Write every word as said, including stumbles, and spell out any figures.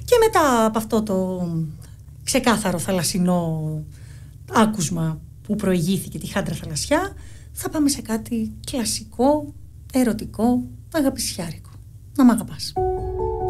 Και μετά από αυτό το ξεκάθαρο θαλασσινό άκουσμα που προηγήθηκε τη Χάντρα Θαλασσιά, θα πάμε σε κάτι κλασικό, ερωτικό, αγαπησιάρικο. Να μ' αγαπάς.